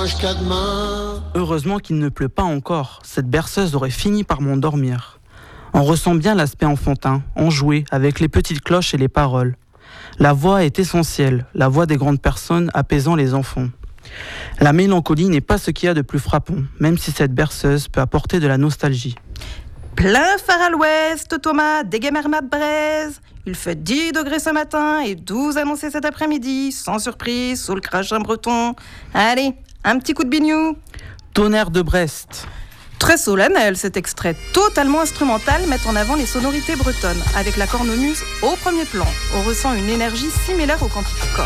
jusqu'à demain. Heureusement qu'il ne pleut pas encore, cette berceuse aurait fini par m'endormir. On ressent bien l'aspect enfantin, enjoué, avec les petites cloches et les paroles. La voix est essentielle, la voix des grandes personnes apaisant les enfants. La mélancolie n'est pas ce qu'il y a de plus frappant, même si cette berceuse peut apporter de la nostalgie. Plein phare à l'ouest, Thomas, Dégamermat de Braise. Il fait 10 degrés ce matin et 12 annoncés cet après-midi, sans surprise, sous le crachin breton. Allez, un petit coup de bignou. Tonnerre de Brest. Très solennel, cet extrait totalement instrumental met en avant les sonorités bretonnes, avec la cornemuse au premier plan. On ressent une énergie similaire au cantique corps.